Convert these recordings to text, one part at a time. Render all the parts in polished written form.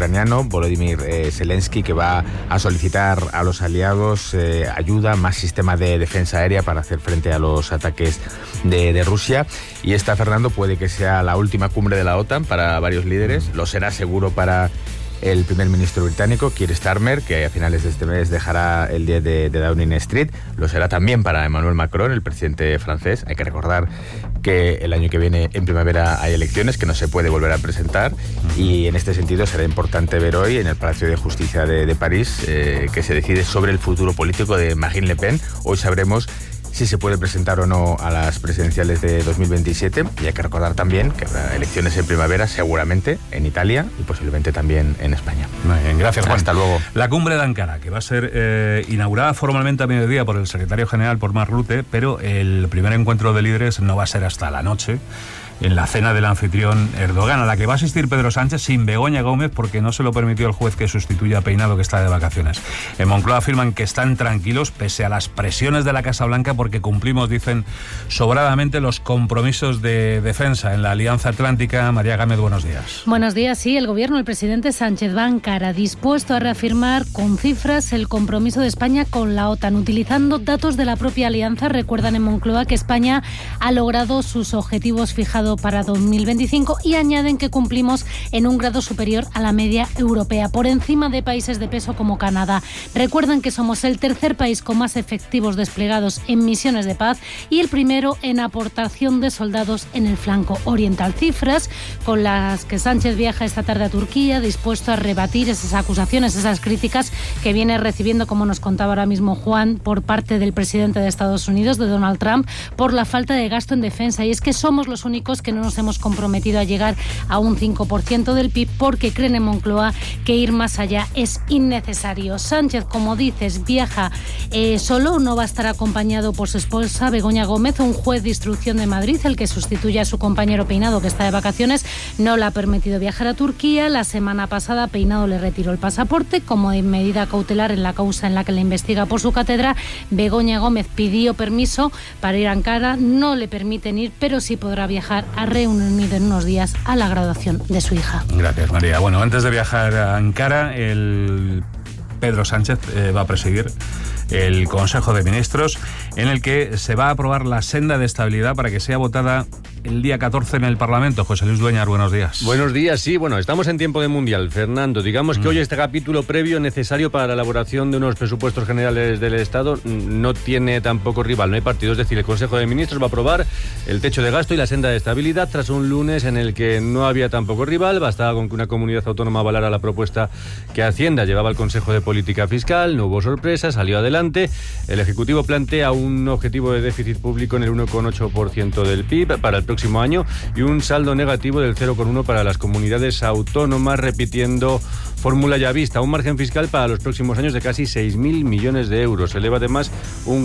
ucraniano, Volodymyr Zelensky, que va a solicitar a los aliados ayuda, más sistema de defensa aérea para hacer frente a los ataques de Rusia. Y esta, Fernando, puede que sea la última cumbre de la OTAN para varios líderes. Lo será seguro para el primer ministro británico, Keir Starmer, que a finales de este mes dejará el 10 de Downing Street. Lo será también para Emmanuel Macron, el presidente francés. Hay que recordar que el año que viene, en primavera, hay elecciones, que no se puede volver a presentar, y en este sentido será importante ver hoy en el Palacio de Justicia de París que se decide sobre el futuro político de Marine Le Pen. Hoy sabremos si se puede presentar o no a las presidenciales de 2027, y hay que recordar también que habrá elecciones en primavera seguramente en Italia y posiblemente también en España. Muy bien, gracias, Juan. Hasta luego. La cumbre de Ankara, que va a ser inaugurada formalmente a mediodía por el secretario general, por Mark Rutte, pero el primer encuentro de líderes no va a ser hasta la noche, en la cena del anfitrión Erdogan, a la que va a asistir Pedro Sánchez sin Begoña Gómez, porque no se lo permitió el juez que sustituya a Peinado, que está de vacaciones. En Moncloa afirman que están tranquilos pese a las presiones de la Casa Blanca, porque cumplimos, dicen, sobradamente los compromisos de defensa en la Alianza Atlántica. María Gámez, buenos días. Buenos días. Sí, el gobierno, el presidente Sánchez va a Ankara, dispuesto a reafirmar con cifras el compromiso de España con la OTAN, utilizando datos de la propia alianza. Recuerdan en Moncloa que España ha logrado sus objetivos fijados para 2025 y añaden que cumplimos en un grado superior a la media europea, por encima de países de peso como Canadá. Recuerdan que somos el tercer país con más efectivos desplegados en misiones de paz y el primero en aportación de soldados en el flanco oriental. Cifras con las que Sánchez viaja esta tarde a Turquía, dispuesto a rebatir esas acusaciones, esas críticas que viene recibiendo, como nos contaba ahora mismo Juan, por parte del presidente de Estados Unidos, de Donald Trump, por la falta de gasto en defensa. Y es que somos los únicos que no nos hemos comprometido a llegar a un 5% del PIB, porque creen en Moncloa que ir más allá es innecesario. Sánchez, como dices, viaja solo, no va a estar acompañado por su esposa Begoña Gómez. Un juez de instrucción de Madrid, el que sustituye a su compañero Peinado, que está de vacaciones, no le ha permitido viajar a Turquía. La semana pasada Peinado le retiró el pasaporte como medida cautelar en la causa en la que le investiga por su cátedra. Begoña Gómez pidió permiso para ir a Ankara, no le permiten ir, pero sí podrá viajar a Reino Unido en unos días a la graduación de su hija. Gracias, María. Bueno, antes de viajar a Ankara, el Pedro Sánchez va a presidir el Consejo de Ministros, en el que se va a aprobar la senda de estabilidad para que sea votada el día 14 en el Parlamento. José Luis Dueñas, buenos días. Buenos días, sí, bueno, estamos en tiempo de Mundial, Fernando. Digamos que hoy este capítulo previo necesario para la elaboración de unos presupuestos generales del Estado no tiene tampoco rival, no hay partido. Es decir, el Consejo de Ministros va a aprobar el techo de gasto y la senda de estabilidad tras un lunes en el que no había tampoco rival. Bastaba con que una comunidad autónoma avalara la propuesta que Hacienda llevaba al Consejo de Política Fiscal. No hubo sorpresa, salió adelante. El Ejecutivo plantea un objetivo de déficit público en el 1,8% del PIB para el próximo año y un saldo negativo del 0,1 para las comunidades autónomas, repitiendo fórmula ya vista. Un margen fiscal para los próximos años de casi 6.000 millones de euros. Se eleva además un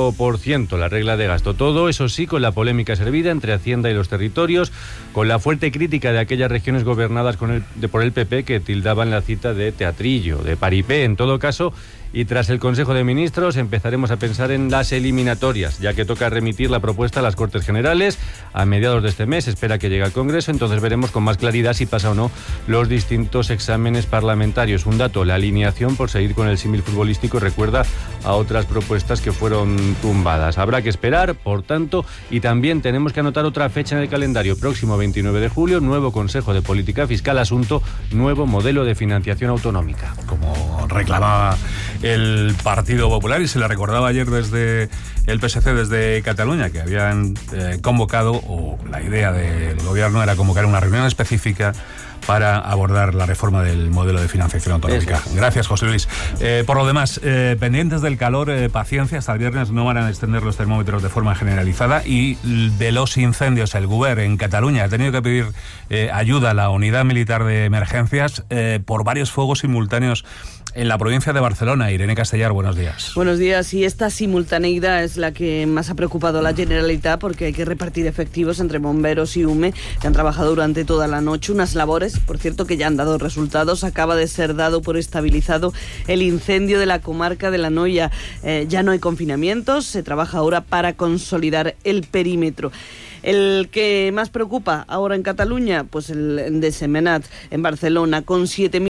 4% la regla de gasto. Todo eso sí, con la polémica servida entre Hacienda y los territorios, con la fuerte crítica de aquellas regiones gobernadas por el PP que tildaban la cita de teatrillo, de paripé en todo caso. Y tras el Consejo de Ministros empezaremos a pensar en las eliminatorias, ya que toca remitir la propuesta a las Cortes Generales a mediados de este mes. Espera que llegue al Congreso, entonces veremos con más claridad si pasa o no los distintos exámenes parlamentarios. Un dato, la alineación, por seguir con el símil futbolístico, recuerda a otras propuestas que fueron tumbadas. Habrá que esperar, por tanto, y también tenemos que anotar otra fecha en el calendario. Próximo 29 de julio, nuevo Consejo de Política Fiscal, asunto nuevo modelo de financiación autonómica. Como reclamaba el Partido Popular, y se le recordaba ayer desde el PSC, desde Cataluña, que habían convocado, o la idea del gobierno era convocar una reunión específica para abordar la reforma del modelo de financiación autonómica. Gracias, José Luis. Por lo demás, pendientes del calor, paciencia, hasta el viernes no van a extender los termómetros de forma generalizada. Y de los incendios, el Govern en Cataluña ha tenido que pedir ayuda a la unidad militar de emergencias por varios fuegos simultáneos en la provincia de Barcelona. Irene Castellar, buenos días. Buenos días. Y esta simultaneidad es la que más ha preocupado a la Generalitat, porque hay que repartir efectivos entre bomberos y UME, que han trabajado durante toda la noche. Unas labores, por cierto, que ya han dado resultados. Acaba de ser dado por estabilizado el incendio de la comarca de la Noia. Ya no hay confinamientos, se trabaja ahora para consolidar el perímetro. El que más preocupa ahora en Cataluña, pues el de Semenat, en Barcelona, con 7.000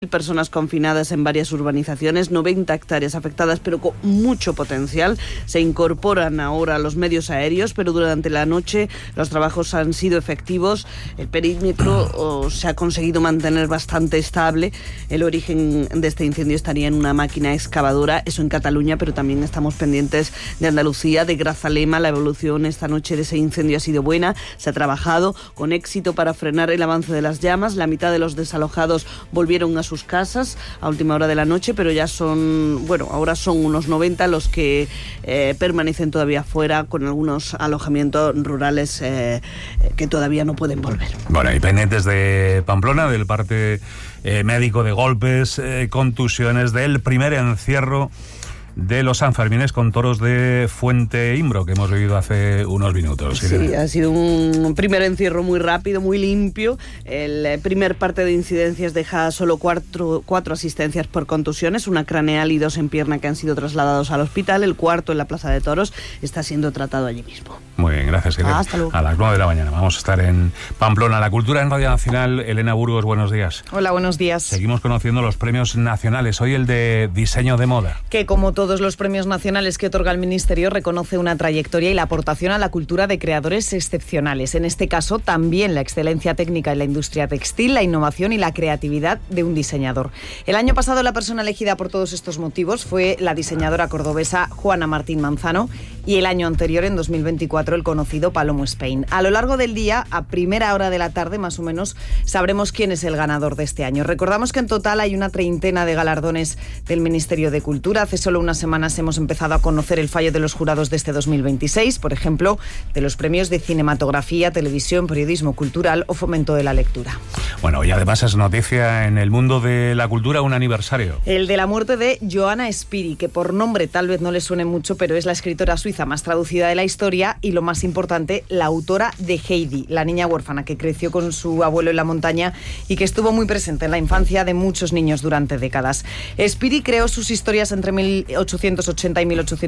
personas confinadas en varias urbanizaciones, 90 hectáreas afectadas, pero con mucho potencial. Se incorporan ahora los medios aéreos, pero durante la noche los trabajos han sido efectivos. El perímetro se ha conseguido mantener bastante estable. El origen de este incendio estaría en una máquina excavadora, eso en Cataluña, pero también estamos pendientes de Andalucía, de Grazalema. La evolución esta noche de ese incendio ha sido buena. Se ha trabajado con éxito para frenar el avance de las llamas. La mitad de los desalojados volvieron a sus casas a última hora de la noche, pero ya ahora son unos 90 los que permanecen todavía fuera, con algunos alojamientos rurales que todavía no pueden volver. Bueno, y pendientes de Pamplona, del parte médico de golpes, contusiones, del primer encierro de los Sanfermines con toros de Fuente Imbro, que hemos vivido hace unos minutos. Sí, ha sido un primer encierro muy rápido, muy limpio. El primer parte de incidencias deja solo cuatro asistencias por contusiones, una craneal y 2 en pierna, que han sido trasladados al hospital. El cuarto, en la Plaza de Toros, está siendo tratado allí mismo. Muy bien, gracias, Irene. Hasta luego. A las 9 de la mañana vamos a estar en Pamplona. La cultura en Radio Nacional. Elena Burgos, buenos días. Hola, buenos días. Seguimos conociendo los premios nacionales. Hoy el de diseño de moda. Que como todos los premios nacionales que otorga el Ministerio, reconoce una trayectoria y la aportación a la cultura de creadores excepcionales. En este caso, también la excelencia técnica en la industria textil, la innovación y la creatividad de un diseñador. El año pasado, la persona elegida por todos estos motivos fue la diseñadora cordobesa Juana Martín Manzano, y el año anterior, en 2024, el conocido Palomo Spain. A lo largo del día, a primera hora de la tarde, más o menos, sabremos quién es el ganador de este año. Recordamos que en total hay una treintena de galardones del Ministerio de Cultura. Hace solo unas semanas hemos empezado a conocer el fallo de los jurados de este 2026, por ejemplo, de los premios de cinematografía, televisión, periodismo cultural o fomento de la lectura. Bueno, y además es noticia en el mundo de la cultura un aniversario. El de la muerte de Johanna Spyri, que por nombre tal vez no le suene mucho, pero es la escritora suiza más traducida de la historia y, lo más importante, la autora de Heidi, la niña huérfana que creció con su abuelo en la montaña y que estuvo muy presente en la infancia de muchos niños durante décadas. Spyri creó sus historias entre 1880 y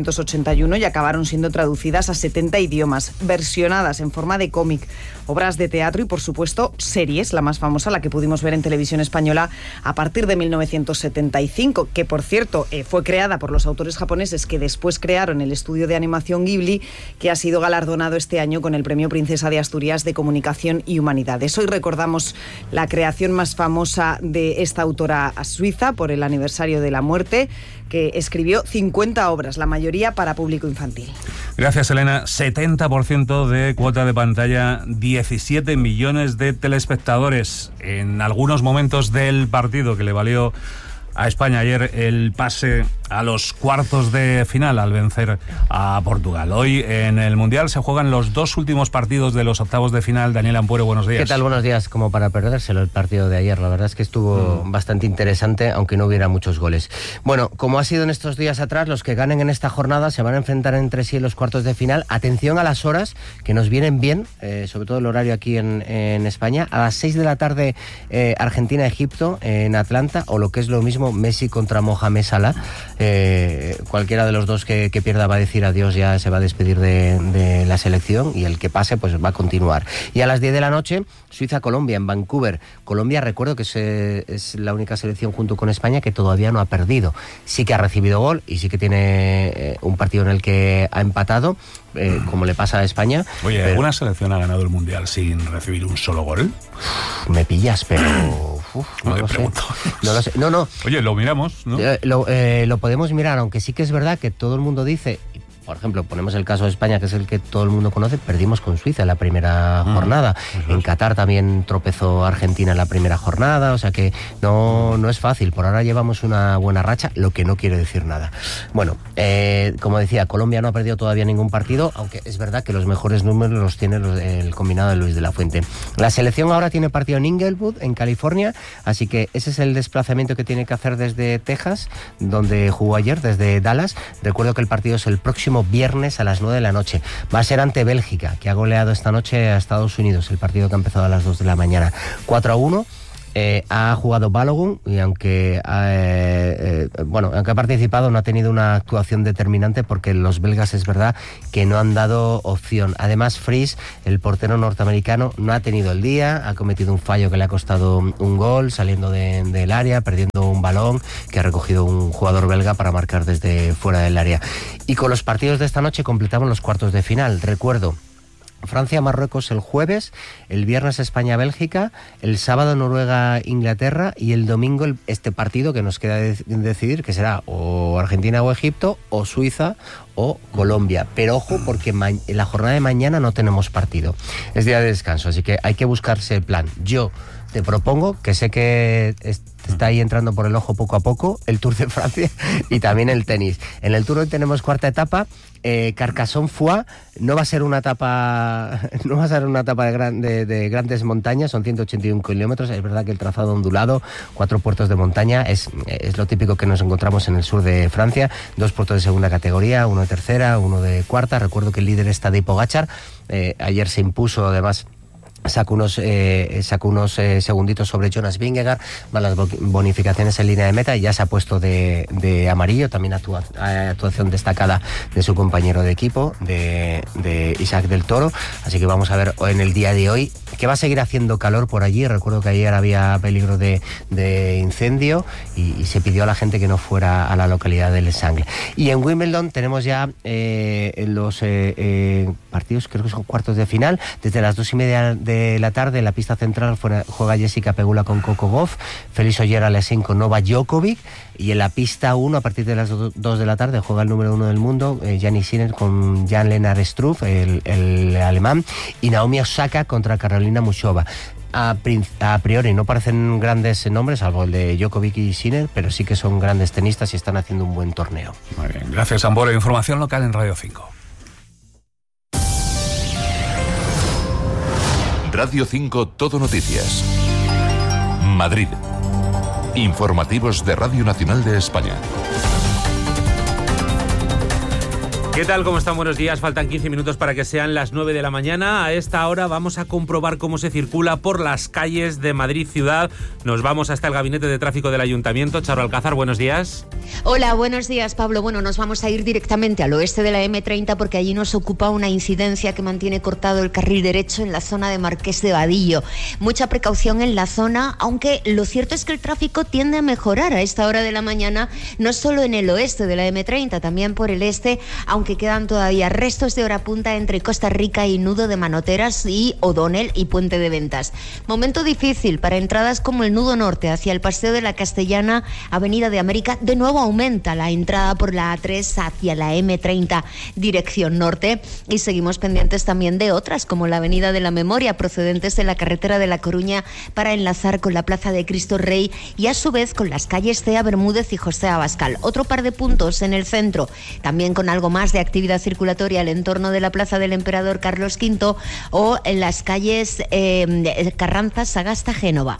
1881 y acabaron siendo traducidas a 70 idiomas, versionadas en forma de cómic, obras de teatro y, por supuesto, series, la más famosa, la que pudimos ver en televisión española a partir de 1975, que, por cierto, fue creada por los autores japoneses que después crearon el estudio de animación Ghibli, que ha sido galardonado este año con el Premio Princesa de Asturias de Comunicación y Humanidades. Hoy recordamos la creación más famosa de esta autora suiza por el aniversario de la muerte, que escribió 50 obras, la mayoría para público infantil. Gracias, Elena. 70% de cuota de pantalla, 17 millones de telespectadores en algunos momentos del partido, que le valió a España ayer el pase a los cuartos de final al vencer a Portugal. Hoy en el Mundial se juegan los 2 últimos partidos de los octavos de final. Daniel Ampuero, buenos días. ¿Qué tal? Buenos días. Como para perdérselo el partido de ayer. La verdad es que estuvo bastante interesante, aunque no hubiera muchos goles. Bueno, como ha sido en estos días atrás, los que ganen en esta jornada se van a enfrentar entre sí en los cuartos de final. Atención a las horas, que nos vienen bien, sobre todo el horario aquí en España. A las 6 de la tarde, Argentina-Egipto en Atlanta, o lo que es lo mismo, Messi contra Mohamed Salah. Cualquiera de los dos que pierda va a decir adiós, ya se va a despedir de la selección, y el que pase pues va a continuar. Y a las 10 de la noche, Suiza-Colombia en Vancouver. Colombia, recuerdo que es la única selección junto con España que todavía no ha perdido. Sí que ha recibido gol y sí que tiene un partido en el que ha empatado, como le pasa a España. Oye, ¿alguna selección ha ganado el Mundial sin recibir un solo gol? Me pillas, pero... no lo sé. No lo sé. No. Oye, lo miramos, ¿no? Lo podemos mirar, aunque sí que es verdad que todo el mundo dice... Por ejemplo, ponemos el caso de España, que es el que todo el mundo conoce, perdimos con Suiza en la primera jornada. En Qatar también tropezó Argentina en la primera jornada, o sea que no es fácil. Por ahora llevamos una buena racha, lo que no quiere decir nada. Bueno, como decía, Colombia no ha perdido todavía ningún partido, aunque es verdad que los mejores números los tiene el combinado de Luis de la Fuente. La selección ahora tiene partido en Inglewood, en California, así que ese es el desplazamiento que tiene que hacer desde Texas, donde jugó ayer, desde Dallas. Recuerdo que el partido es el próximo viernes a las 9 de la noche. Va a ser ante Bélgica, que ha goleado esta noche a Estados Unidos, el partido que ha empezado a las 2 de la mañana. 4-1. Ha jugado Balogun y aunque ha participado, no ha tenido una actuación determinante, porque los belgas es verdad que no han dado opción. Además, Fries, el portero norteamericano, no ha tenido el día, ha cometido un fallo que le ha costado un gol saliendo del área, perdiendo un balón que ha recogido un jugador belga para marcar desde fuera del área. Y con los partidos de esta noche completamos los cuartos de final. Recuerdo: Francia-Marruecos el jueves, el viernes España-Bélgica, el sábado Noruega-Inglaterra y el domingo este partido que nos queda decidir, que será o Argentina o Egipto, o Suiza o Colombia. Pero ojo, porque en la jornada de mañana no tenemos partido. Es día de descanso, así que hay que buscarse el plan. Yo te propongo, que sé que está ahí entrando por el ojo poco a poco, el Tour de Francia y también el tenis. En el Tour hoy tenemos cuarta etapa, Carcassonne-Foix. No va a ser una etapa de grandes montañas, son 181 kilómetros. Es verdad que el trazado ondulado, 4 puertos de montaña, es lo típico que nos encontramos en el sur de Francia. 2 puertos de segunda categoría, 1 de tercera, 1 de cuarta. Recuerdo que el líder está Tadej Pogačar. Ayer se impuso, además, sacó unos segunditos sobre Jonas Vingegaard, más las bonificaciones en línea de meta, y ya se ha puesto de amarillo. También actuación destacada de su compañero de equipo, de Isaac del Toro. Así que vamos a ver en el día de hoy, que va a seguir haciendo calor por allí. Recuerdo que ayer había peligro de incendio y se pidió a la gente que no fuera a la localidad de Les Angles. Y en Wimbledon tenemos ya los partidos, creo que son cuartos de final. Desde las 2:30 de la tarde, en la pista central juega Jessica Pegula con Coco Gauff, Félix Auger-Aliassime con Novak Djokovic, y en la pista 1, a partir de las 2 de la tarde, juega el número 1 del mundo, Jannik Sinner con Jan-Lennard Struff, el alemán, y Naomi Osaka contra Karolina Muchova. A priori no parecen grandes nombres, salvo el de Djokovic y Sinner, pero sí que son grandes tenistas y están haciendo un buen torneo. Muy bien, gracias, Amboro. Información local en Radio 5. Radio 5 Todo Noticias. Madrid. Informativos de Radio Nacional de España. ¿Qué tal? ¿Cómo están? Buenos días. Faltan 15 minutos para que sean las 9 de la mañana. A esta hora vamos a comprobar cómo se circula por las calles de Madrid ciudad. Nos vamos hasta el Gabinete de Tráfico del Ayuntamiento. Charo Alcázar, buenos días. Hola, buenos días, Pablo. Bueno, nos vamos a ir directamente al oeste de la M30 porque allí nos ocupa una incidencia que mantiene cortado el carril derecho en la zona de Marqués de Vadillo. Mucha precaución en la zona, aunque lo cierto es que el tráfico tiende a mejorar a esta hora de la mañana, no solo en el oeste de la M30, también por el este, aunque quedan todavía restos de hora punta entre Costa Rica y Nudo de Manoteras y O'Donnell y Puente de Ventas. Momento difícil para entradas como el Nudo Norte hacia el Paseo de la Castellana, Avenida de América. De nuevo aumenta la entrada por la A3 hacia la M30 dirección norte, y seguimos pendientes también de otras como la Avenida de la Memoria procedentes de la carretera de La Coruña para enlazar con la Plaza de Cristo Rey y a su vez con las calles Cea Bermúdez y José Abascal. Otro par de puntos en el centro, también con algo más de actividad circulatoria al entorno de la Plaza del Emperador Carlos V o en las calles Carranza, Sagasta, Génova.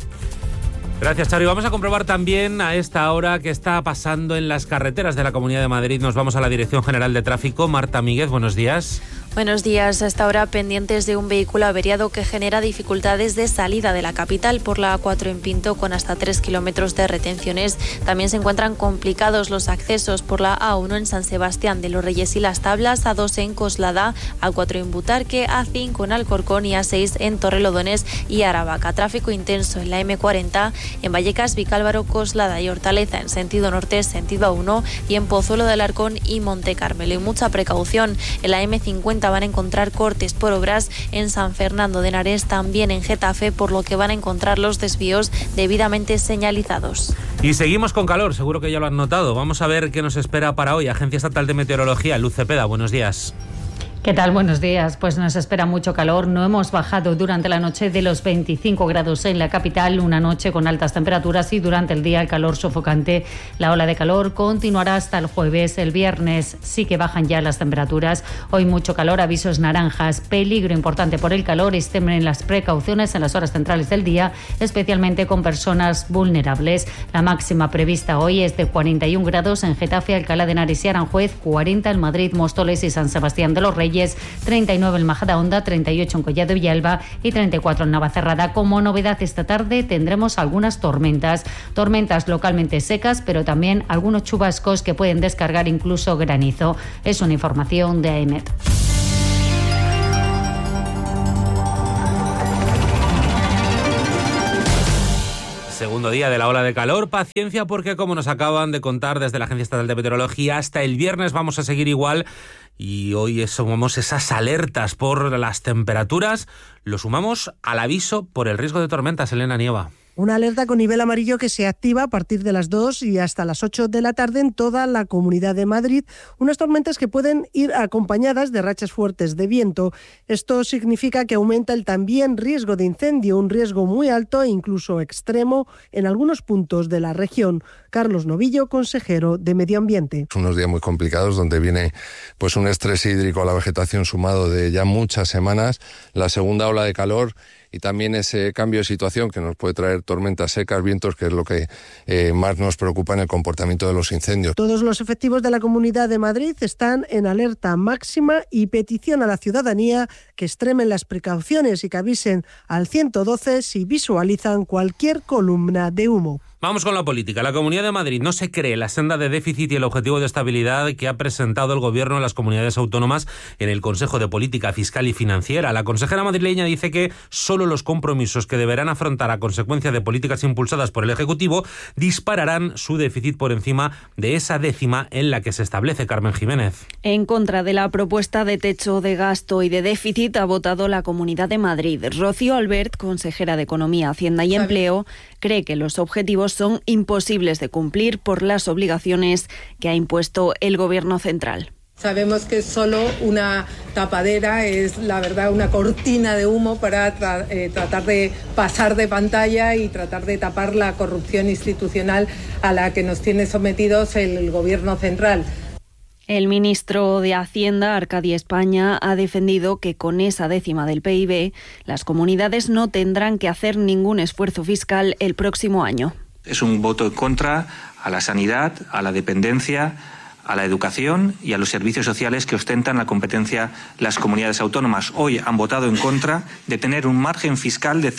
Gracias, Charo. Y vamos a comprobar también a esta hora qué está pasando en las carreteras de la Comunidad de Madrid. Nos vamos a la Dirección General de Tráfico. Marta Míguez, buenos días. Buenos días. Hasta ahora pendientes de un vehículo averiado que genera dificultades de salida de la capital por la A4 en Pinto, con hasta 3 kilómetros de retenciones. También se encuentran complicados los accesos por la A1 en San Sebastián de los Reyes y Las Tablas, A2 en Coslada, A4 en Butarque, A5 en Alcorcón y A6 en Torrelodones y Aravaca. Tráfico intenso en la M40 en Vallecas, Vicálvaro, Coslada y Hortaleza en sentido norte, sentido A1, y en Pozuelo de Alarcón y Monte Carmelo. Y mucha precaución en la M50. Van a encontrar cortes por obras en San Fernando de Henares, también en Getafe, por lo que van a encontrar los desvíos debidamente señalizados. Y seguimos con calor, seguro que ya lo han notado. Vamos a ver qué nos espera para hoy. Agencia Estatal de Meteorología, Luz Cepeda, buenos días. ¿Qué tal? Buenos días. Pues nos espera mucho calor. No hemos bajado durante la noche de los 25 grados en la capital, una noche con altas temperaturas, y durante el día el calor sofocante. La ola de calor continuará hasta el jueves. El viernes sí que bajan ya las temperaturas. Hoy mucho calor, avisos naranjas, peligro importante por el calor. Extremen las precauciones en las horas centrales del día, especialmente con personas vulnerables. La máxima prevista hoy es de 41 grados en Getafe, Alcalá de Henares y Aranjuez, 40 en Madrid, Móstoles y San Sebastián de los Reyes, 39 en Majadahonda, 38 en Collado Villalba y 34 en Navacerrada. Como novedad esta tarde tendremos algunas tormentas localmente secas, pero también algunos chubascos que pueden descargar incluso granizo. Es una información de AEMET. Segundo día de la ola de calor. Paciencia porque, como nos acaban de contar desde la Agencia Estatal de Meteorología, hasta el viernes vamos a seguir igual. Y hoy sumamos esas alertas por las temperaturas. Lo sumamos al aviso por el riesgo de tormentas, Elena Nieva. Una alerta con nivel amarillo que se activa a partir de las 2 y hasta las 8 de la tarde en toda la Comunidad de Madrid. Unas tormentas que pueden ir acompañadas de rachas fuertes de viento. Esto significa que aumenta el también riesgo de incendio, un riesgo muy alto e incluso extremo en algunos puntos de la región. Carlos Novillo, consejero de Medio Ambiente. Unos días muy complicados donde viene pues un estrés hídrico a la vegetación sumado de ya muchas semanas, la segunda ola de calor y también ese cambio de situación que nos puede traer tormentas secas, vientos, que es lo que más nos preocupa en el comportamiento de los incendios. Todos los efectivos de la Comunidad de Madrid están en alerta máxima y petición a la ciudadanía que extremen las precauciones y que avisen al 112 si visualizan cualquier columna de humo. Vamos con la política. La Comunidad de Madrid no se cree la senda de déficit y el objetivo de estabilidad que ha presentado el Gobierno a las comunidades autónomas en el Consejo de Política Fiscal y Financiera. La consejera madrileña dice que solo los compromisos que deberán afrontar a consecuencia de políticas impulsadas por el Ejecutivo dispararán su déficit por encima de esa décima en la que se establece. Carmen Jiménez. En contra de la propuesta de techo de gasto y de déficit ha votado la Comunidad de Madrid. Rocío Albert, consejera de Economía, Hacienda y Empleo, cree que los objetivos son imposibles de cumplir por las obligaciones que ha impuesto el Gobierno central. Sabemos que es solo una tapadera, es la verdad una cortina de humo para tratar de pasar de pantalla y tratar de tapar la corrupción institucional a la que nos tiene sometidos el Gobierno central. El ministro de Hacienda, Arcadio España, ha defendido que con esa décima del PIB las comunidades no tendrán que hacer ningún esfuerzo fiscal el próximo año. Es un voto en contra a la sanidad, a la dependencia, a la educación y a los servicios sociales que ostentan la competencia las comunidades autónomas. Hoy han votado en contra de tener un margen fiscal de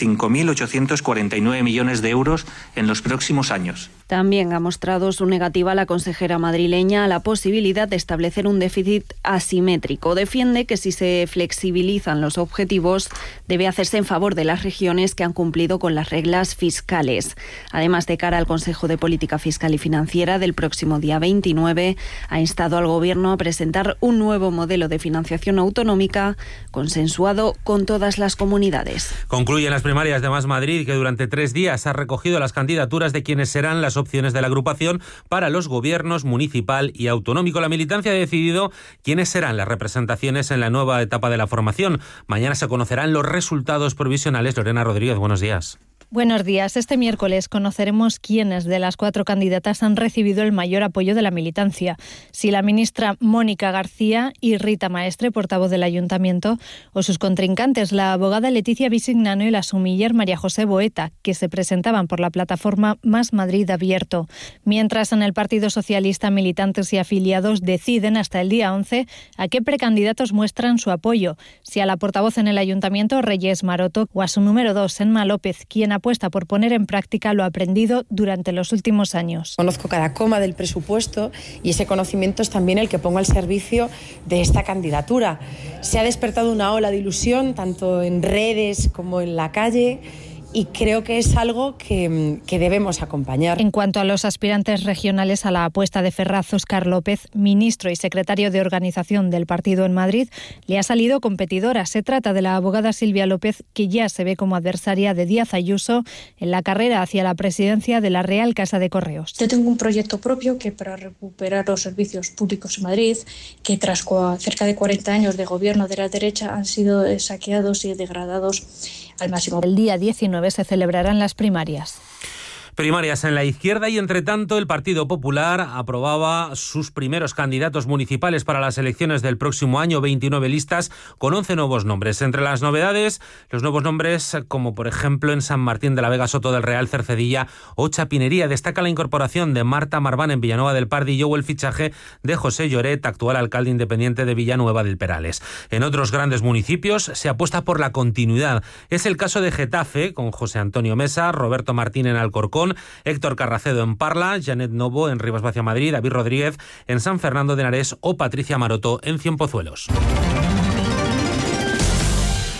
5.849 millones de euros en los próximos años. También ha mostrado su negativa la consejera madrileña a la posibilidad de establecer un déficit asimétrico. Defiende que si se flexibilizan los objetivos debe hacerse en favor de las regiones que han cumplido con las reglas fiscales. Además, de cara al Consejo de Política Fiscal y Financiera del próximo día 29, ha instado al Gobierno a presentar un nuevo modelo de financiación autonómica consensuado con todas las comunidades. Concluyen las primarias de Más Madrid, que durante 3 días ha recogido las candidaturas de quienes serán las opciones de la agrupación para los gobiernos municipal y autonómico. La militancia ha decidido quiénes serán las representaciones en la nueva etapa de la formación. Mañana se conocerán los resultados provisionales. Lorena Rodríguez, buenos días. Buenos días. Este miércoles conoceremos quiénes de las 4 candidatas han recibido el mayor apoyo de la militancia. Si la ministra Mónica García y Rita Maestre, portavoz del Ayuntamiento, o sus contrincantes, la abogada Leticia Bisignano y la sumiller María José Boeta, que se presentaban por la plataforma Más Madrid Abierto. Mientras, en el Partido Socialista, militantes y afiliados deciden hasta el día 11 a qué precandidatos muestran su apoyo. Si a la portavoz en el Ayuntamiento, Reyes Maroto, o a su número 2, Enma López, quien apuesta por poner en práctica lo aprendido durante los últimos años. Conozco cada coma del presupuesto y ese conocimiento es también el que pongo al servicio de esta candidatura. Se ha despertado una ola de ilusión, tanto en redes como en la calle, y creo que es algo que debemos acompañar. En cuanto a los aspirantes regionales a la apuesta de Ferraz, Óscar López, ministro y secretario de organización del partido en Madrid, le ha salido competidora. Se trata de la abogada Silvia López, que ya se ve como adversaria de Díaz Ayuso en la carrera hacia la presidencia de la Real Casa de Correos. Yo tengo un proyecto propio que para recuperar los servicios públicos en Madrid, que tras cerca de 40 años de gobierno de la derecha han sido saqueados y degradados al máximo. El día 19 se celebrarán las primarias. Primarias en la izquierda y, entre tanto, el Partido Popular aprobaba sus primeros candidatos municipales para las elecciones del próximo año, 29 listas con 11 nuevos nombres. Entre las novedades, los nuevos nombres como, por ejemplo, en San Martín de la Vega, Soto del Real, Cercedilla o Chapinería. Destaca la incorporación de Marta Marván en Villanueva del Pardillo o el fichaje de José Lloret, actual alcalde independiente de Villanueva del Perales. En otros grandes municipios se apuesta por la continuidad. Es el caso de Getafe, con José Antonio Mesa, Roberto Martín en Alcorcón, Héctor Carracedo en Parla, Janet Novo en Rivas Vacia Madrid, David Rodríguez en San Fernando de Henares o Patricia Maroto en Cienpozuelos.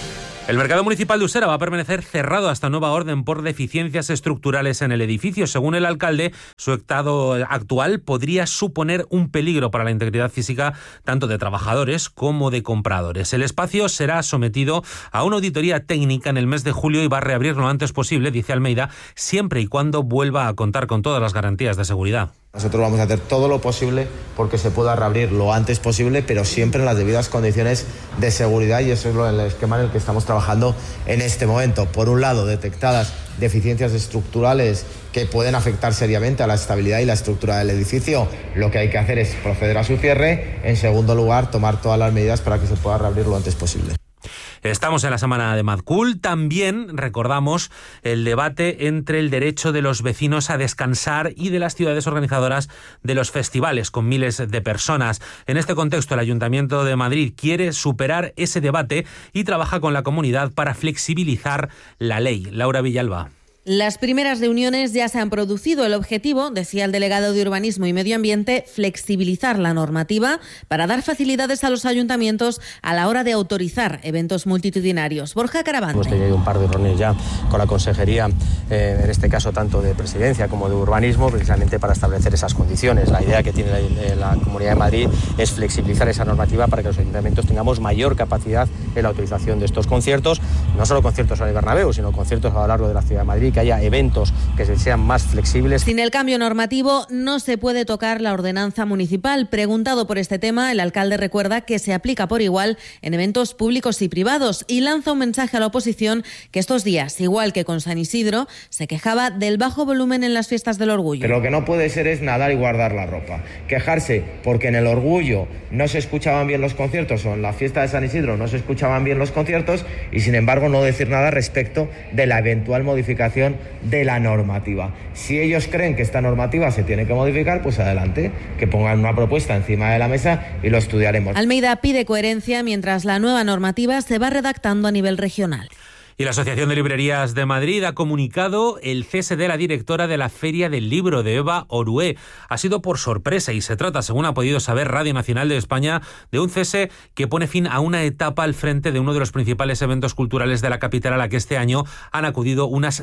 El mercado municipal de Usera va a permanecer cerrado hasta nueva orden por deficiencias estructurales en el edificio. Según el alcalde, su estado actual podría suponer un peligro para la integridad física tanto de trabajadores como de compradores. El espacio será sometido a una auditoría técnica en el mes de julio y va a reabrir lo antes posible, dice Almeida, siempre y cuando vuelva a contar con todas las garantías de seguridad. Nosotros vamos a hacer todo lo posible porque se pueda reabrir lo antes posible, pero siempre en las debidas condiciones de seguridad, y eso es el esquema en el que estamos trabajando en este momento. Por un lado, detectadas deficiencias estructurales que pueden afectar seriamente a la estabilidad y la estructura del edificio, lo que hay que hacer es proceder a su cierre. En segundo lugar, tomar todas las medidas para que se pueda reabrir lo antes posible. Estamos en la semana de Madcool. También recordamos el debate entre el derecho de los vecinos a descansar y de las ciudades organizadoras de los festivales con miles de personas. En este contexto, el Ayuntamiento de Madrid quiere superar ese debate y trabaja con la comunidad para flexibilizar la ley. Laura Villalba. Las primeras reuniones ya se han producido. El objetivo, decía el delegado de Urbanismo y Medio Ambiente, flexibilizar la normativa para dar facilidades a los ayuntamientos a la hora de autorizar eventos multitudinarios. Borja Caravante. Hemos tenido un par de reuniones ya con la Consejería, en este caso tanto de Presidencia como de Urbanismo, precisamente para establecer esas condiciones. La idea que tiene la Comunidad de Madrid es flexibilizar esa normativa para que los ayuntamientos tengamos mayor capacidad en la autorización de estos conciertos, no solo conciertos en el Bernabéu, sino conciertos a lo largo de la Ciudad de Madrid, que haya eventos que sean más flexibles. Sin el cambio normativo no se puede tocar la ordenanza municipal. Preguntado por este tema, el alcalde recuerda que se aplica por igual en eventos públicos y privados y lanza un mensaje a la oposición que estos días, igual que con San Isidro, se quejaba del bajo volumen en las fiestas del Orgullo. Pero lo que no puede ser es nadar y guardar la ropa. Quejarse porque en el Orgullo no se escuchaban bien los conciertos o en la fiesta de San Isidro no se escuchaban bien los conciertos y sin embargo no decir nada respecto de la eventual modificación de la normativa. Si ellos creen que esta normativa se tiene que modificar, pues adelante, que pongan una propuesta encima de la mesa y lo estudiaremos. Almeida pide coherencia mientras la nueva normativa se va redactando a nivel regional. Y la Asociación de Librerías de Madrid ha comunicado el cese de la directora de la Feria del Libro, de Eva Orué. Ha sido por sorpresa y se trata, según ha podido saber Radio Nacional de España, de un cese que pone fin a una etapa al frente de uno de los principales eventos culturales de la capital, a la que este año han acudido unas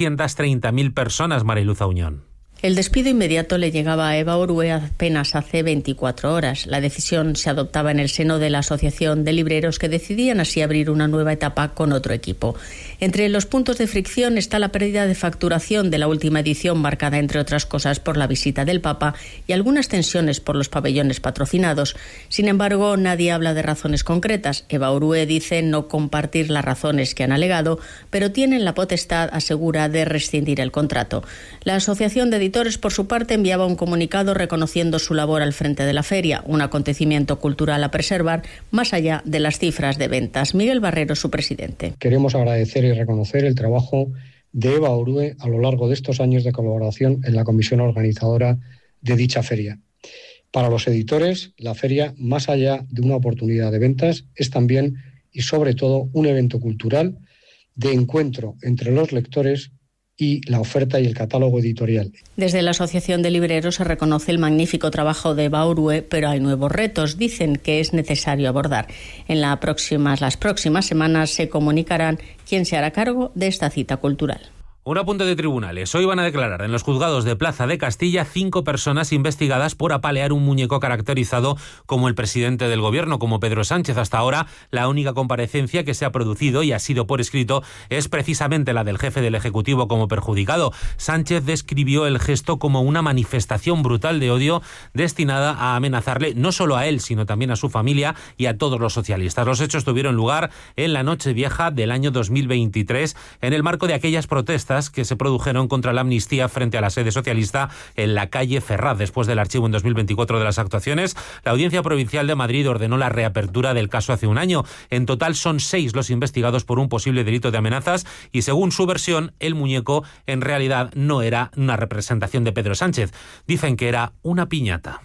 730.000 personas. Mariluz Auñón. El despido inmediato le llegaba a Eva Orué apenas hace 24 horas. La decisión se adoptaba en el seno de la Asociación de Libreros, que decidían así abrir una nueva etapa con otro equipo. Entre los puntos de fricción está la pérdida de facturación de la última edición, marcada entre otras cosas por la visita del Papa y algunas tensiones por los pabellones patrocinados. Sin embargo, nadie habla de razones concretas. Eva Orué dice no compartir las razones que han alegado, pero tienen la potestad, asegura, de rescindir el contrato. La Asociación de Editores, por su parte, enviaba un comunicado reconociendo su labor al frente de la feria, un acontecimiento cultural a preservar más allá de las cifras de ventas. Miguel Barrero, su presidente. Queremos agradecer y reconocer el trabajo de Eva Orué a lo largo de estos años de colaboración en la comisión organizadora de dicha feria. Para los editores, la feria, más allá de una oportunidad de ventas, es también y sobre todo un evento cultural de encuentro entre los lectores y la oferta y el catálogo editorial. Desde la Asociación de Libreros se reconoce el magnífico trabajo de Eva Orué, pero hay nuevos retos, dicen, que es necesario abordar. En las próximas semanas se comunicarán quién se hará cargo de esta cita cultural. Un apunte de tribunales. Hoy van a declarar en los juzgados de Plaza de Castilla 5 personas investigadas por apalear un muñeco caracterizado como el presidente del gobierno, como Pedro Sánchez. Hasta ahora, la única comparecencia que se ha producido y ha sido por escrito es precisamente la del jefe del Ejecutivo como perjudicado. Sánchez describió el gesto como una manifestación brutal de odio destinada a amenazarle no solo a él, sino también a su familia y a todos los socialistas. Los hechos tuvieron lugar en la Nochevieja del año 2023, en el marco de aquellas protestas que se produjeron contra la amnistía frente a la sede socialista en la calle Ferraz. Después del archivo en 2024 de las actuaciones, la Audiencia Provincial de Madrid ordenó la reapertura del caso hace un año. En total son 6 los investigados por un posible delito de amenazas y, según su versión, el muñeco en realidad no era una representación de Pedro Sánchez. Dicen que era una piñata.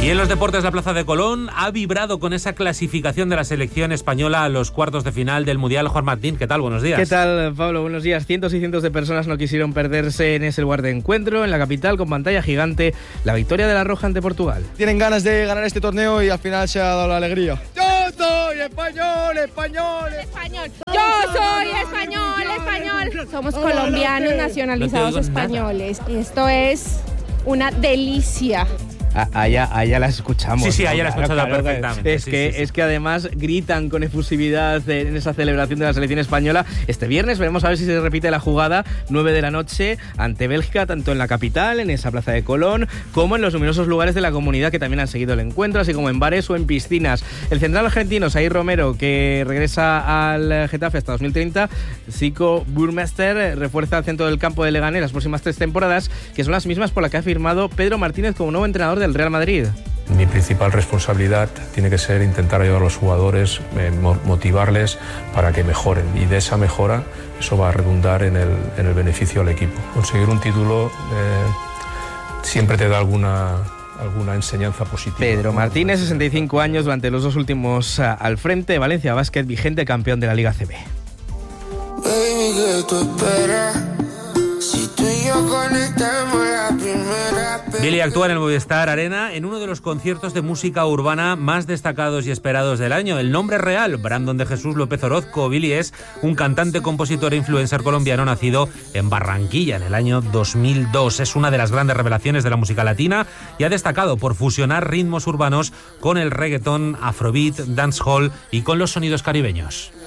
Y en los deportes, la Plaza de Colón ha vibrado con esa clasificación de la selección española a los cuartos de final del Mundial. Juan Martín, ¿qué tal? Buenos días. ¿Qué tal, Pablo? Buenos días. Cientos y cientos de personas no quisieron perderse en ese lugar de encuentro, en la capital, con pantalla gigante, la victoria de la Roja ante Portugal. Tienen ganas de ganar este torneo y al final se ha dado la alegría. Yo soy español, español, español. Yo soy español, español. Somos colombianos nacionalizados españoles. Esto es una delicia. Allá la escuchamos. Sí, allá la escuchado perfectamente. Es que además gritan con efusividad en esa celebración de la selección española. Este viernes veremos a ver si se repite la jugada, 9 de la noche, ante Bélgica, tanto en la capital, en esa Plaza de Colón, como en los numerosos lugares de la comunidad que también han seguido el encuentro, así como en bares o en piscinas. El central argentino, Zaire Romero, que regresa al Getafe hasta 2030, Zico Burmester refuerza el centro del campo de Leganés las próximas 3 temporadas, que son las mismas por las que ha firmado Pedro Martínez como nuevo entrenador del Real Madrid. Mi principal responsabilidad tiene que ser intentar ayudar a los jugadores, motivarles para que mejoren, y de esa mejora eso va a redundar en el beneficio al equipo. Conseguir un título siempre te da alguna enseñanza positiva. Pedro Martínez, 65 años, durante los 2 últimos al frente. Valencia Basket, vigente campeón de la Liga CB. Baby, ¿qué tú esperas? Si tú y yo conectamos la primera. Billy actúa en el Movistar Arena en uno de los conciertos de música urbana más destacados y esperados del año. El nombre real, Brandon de Jesús López Orozco. Billy es un cantante, compositor e influencer colombiano nacido en Barranquilla en el año 2002. Es una de las grandes revelaciones de la música latina y ha destacado por fusionar ritmos urbanos con el reggaetón, afrobeat, dancehall y con los sonidos caribeños.